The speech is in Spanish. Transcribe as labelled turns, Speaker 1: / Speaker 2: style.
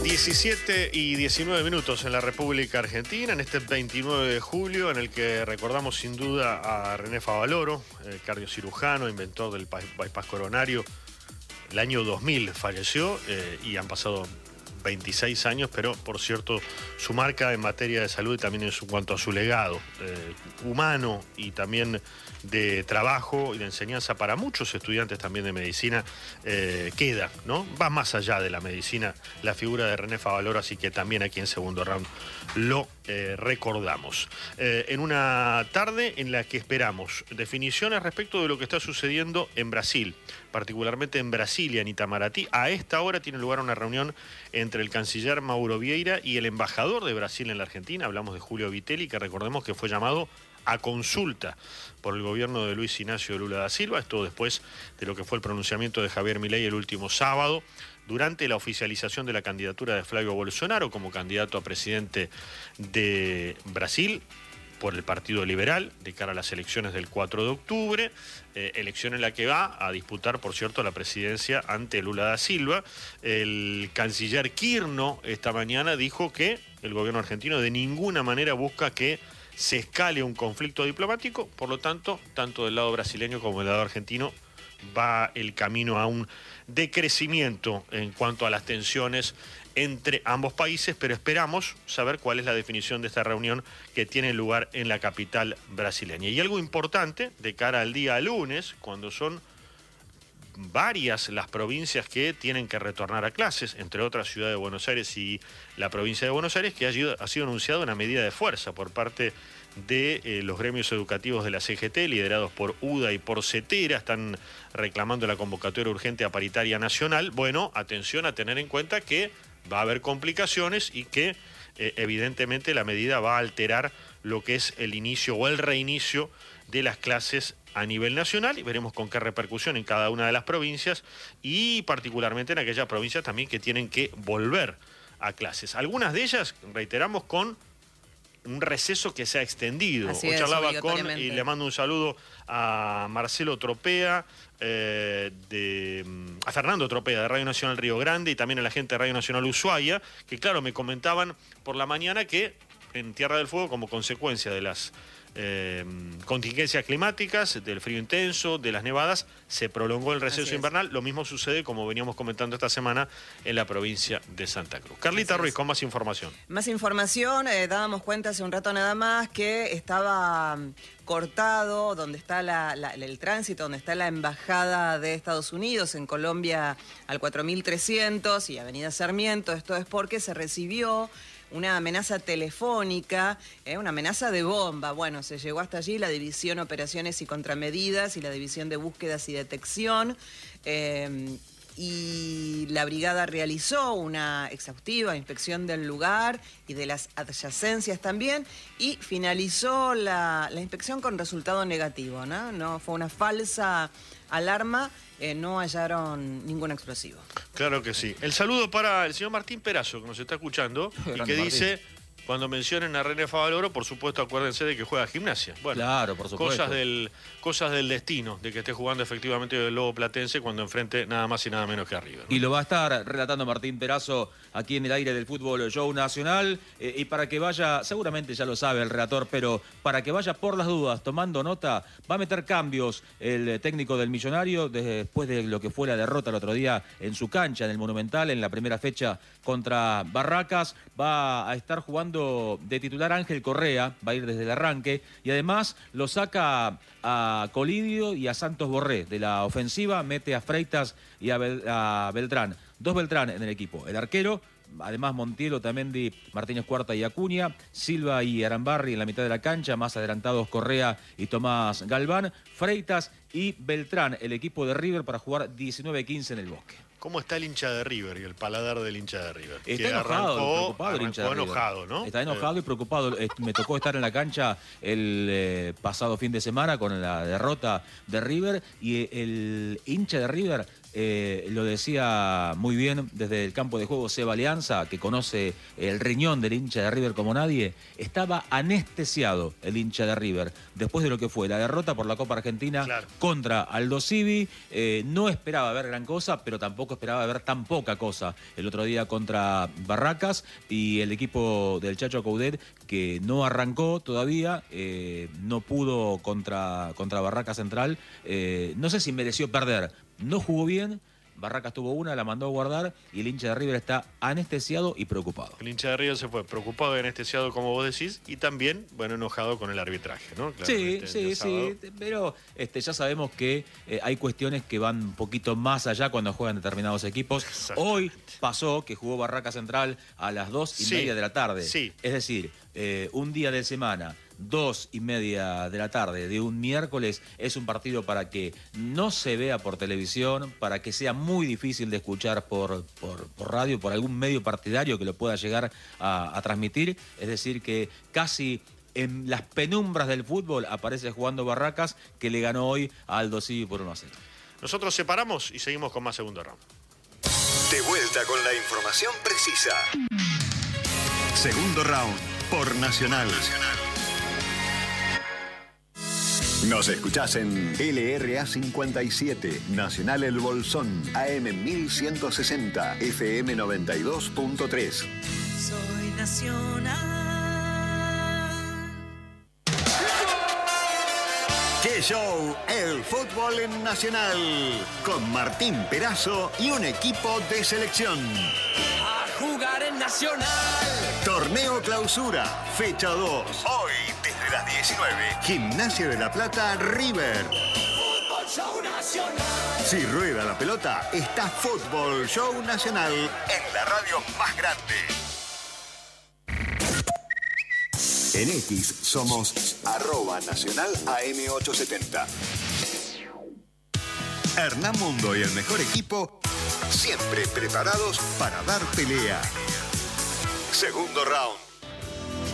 Speaker 1: 17 y 19 minutos en la República Argentina, en este 29 de julio, en el que recordamos sin duda a René Favaloro, cardiocirujano, inventor del bypass coronario. El año 2000 falleció y han pasado 26 años, pero por cierto, su marca en materia de salud y también en cuanto a su legado humano y también de trabajo y de enseñanza para muchos estudiantes también de medicina queda, ¿no? Va más allá de la medicina la figura de René Favaloro, así que también aquí en Segundo Round lo recordamos. En una tarde en la que esperamos definiciones respecto de lo que está sucediendo en Brasil, particularmente en Brasilia, en Itamaraty. A esta hora tiene lugar una reunión entre el canciller Mauro Vieira y el embajador de Brasil en la Argentina. Hablamos de Julio Vitelli, que recordemos que fue llamado a consulta por el gobierno de Luis Ignacio Lula da Silva, esto después de lo que fue el pronunciamiento de Javier Milei el último sábado, durante la oficialización de la candidatura de Flavio Bolsonaro como candidato a presidente de Brasil por el Partido Liberal de cara a las elecciones del 4 de octubre, elección en la que va a disputar, por cierto, la presidencia ante Lula da Silva. El canciller Quirno esta mañana dijo que el gobierno argentino de ninguna manera busca que se escale un conflicto diplomático, por lo tanto, tanto del lado brasileño como del lado argentino va el camino a un decrecimiento en cuanto a las tensiones entre ambos países, pero esperamos saber cuál es la definición de esta reunión que tiene lugar en la capital brasileña. Y algo importante de cara al día lunes, cuando son varias las provincias que tienen que retornar a clases, entre otras Ciudad de Buenos Aires y la provincia de Buenos Aires, que ha sido anunciada una medida de fuerza por parte de los gremios educativos de la CGT, liderados por UDA y por CETERA, están reclamando la convocatoria urgente a paritaria nacional. Bueno, atención a tener en cuenta que va a haber complicaciones y que evidentemente la medida va a alterar lo que es el inicio o el reinicio de las clases a nivel nacional, y veremos con qué repercusión en cada una de las provincias y particularmente en aquellas provincias también que tienen que volver a clases. Algunas de ellas, reiteramos, con un receso que se ha extendido. Hoy charlaba con, y le mando un saludo a Marcelo Tropea, a Fernando Tropea de Radio Nacional Río Grande y también a la gente de Radio Nacional Ushuaia, que claro, me comentaban por la mañana que en Tierra del Fuego, como consecuencia de las contingencias climáticas, del frío intenso, de las nevadas, se prolongó el receso invernal. Lo mismo sucede, como veníamos comentando esta semana, en la provincia de Santa Cruz. Carlita Ruiz, con más información.
Speaker 2: Más información, dábamos cuenta hace un rato nada más que estaba cortado donde está el tránsito, donde está la embajada de Estados Unidos en Colombia al 4300 y Avenida Sarmiento. Esto es porque se recibió una amenaza telefónica, una amenaza de bomba. Bueno, se llegó hasta allí la División Operaciones y Contramedidas y la División de Búsquedas y Detección, y la brigada realizó una exhaustiva inspección del lugar y de las adyacencias también, y finalizó la inspección con resultado negativo, ¿no? No fue una falsa alarma, no hallaron ningún explosivo.
Speaker 1: Claro que sí. El saludo para el señor Martín Perazo, que nos está escuchando y que dice: cuando mencionen a René Favaloro, por supuesto, acuérdense de que juega Gimnasia. Bueno,
Speaker 3: claro, por supuesto.
Speaker 1: Cosas del destino, de que esté jugando efectivamente el Lobo Platense cuando enfrente nada más y nada menos que a River, ¿no?
Speaker 3: Y lo va a estar relatando Martín Perazo aquí en el aire del Fútbol Show Nacional. Y para que vaya, seguramente ya lo sabe el relator, pero para que vaya por las dudas, tomando nota, va a meter cambios el técnico del Millonario después de lo que fue la derrota el otro día en su cancha, en el Monumental, en la primera fecha contra Barracas. Va a estar jugando de titular Ángel Correa, va a ir desde el arranque, y además lo saca a Colidio y a Santos Borré de la ofensiva, mete a Freitas y a Beltrán. Dos Beltrán en el equipo. El arquero, además Montiel, Tamendi, Martínez Cuarta y Acuña, Silva y Arambarri en la mitad de la cancha, más adelantados Correa y Tomás Galván, Freitas y Beltrán, el equipo de River, para jugar 19-15 en el Bosque.
Speaker 1: ¿Cómo está el hincha de River y el paladar del hincha de River?
Speaker 3: Está enojado, preocupado el hincha de River.
Speaker 1: Enojado, ¿no?
Speaker 3: Está enojado y preocupado. Me tocó estar en la cancha el pasado fin de semana con la derrota de River, y el hincha de River lo decía muy bien desde el campo de juego Seba Alianza, que conoce el riñón del hincha de River como nadie. Estaba anestesiado el hincha de River después de lo que fue la derrota por la Copa Argentina contra Aldo Civi. No esperaba ver gran cosa, pero tampoco esperaba ver tan poca cosa el otro día contra Barracas, y el equipo del Chacho Coudet, que no arrancó todavía, no pudo contra Barracas Central. No sé si mereció perder. No jugó bien, Barracas tuvo una, la mandó a guardar, y el hincha de River está anestesiado y preocupado.
Speaker 1: El hincha de River se fue preocupado y anestesiado, como vos decís, y también, bueno, enojado con el arbitraje, ¿no?
Speaker 3: Sí, pero ya sabemos que hay cuestiones que van un poquito más allá cuando juegan determinados equipos. Hoy pasó que jugó Barracas Central a las 2:30 de la tarde.
Speaker 1: Sí.
Speaker 3: Es decir, un día de semana, 2:30 de la tarde de un miércoles, es un partido para que no se vea por televisión, para que sea muy difícil de escuchar por radio, por algún medio partidario que lo pueda llegar a transmitir. Es decir, que casi en las penumbras del fútbol aparece jugando Barracas, que le ganó hoy a Aldo Civi por 1-0.
Speaker 1: Nosotros separamos y seguimos con más segundo round.
Speaker 4: De vuelta con la información precisa. Segundo round por Nacional. Nos escuchás en LRA 57, Nacional El Bolsón, AM 1160, FM 92.3.
Speaker 5: Soy Nacional.
Speaker 4: ¡Qué show! El fútbol en Nacional, con Martín Perazo y un equipo de selección.
Speaker 5: A jugar en Nacional.
Speaker 4: Torneo Clausura, fecha 2. Hoy, desde las 19, Gimnasia de la Plata, River.
Speaker 5: Fútbol Show Nacional.
Speaker 4: Si rueda la pelota, está Fútbol Show Nacional en la radio más grande. En X somos @Nacional AM870. Hernán Mundo y el mejor equipo, siempre preparados para dar pelea. Segundo round.